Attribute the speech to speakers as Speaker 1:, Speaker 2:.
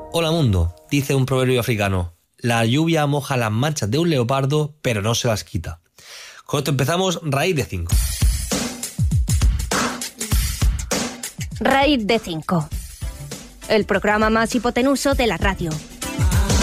Speaker 1: Hola mundo, dice un proverbio africano. La lluvia moja las manchas de un leopardo, pero no se las quita. Con esto empezamos Raíz de 5.
Speaker 2: Raíz de 5. El programa más hipotenuso de la radio.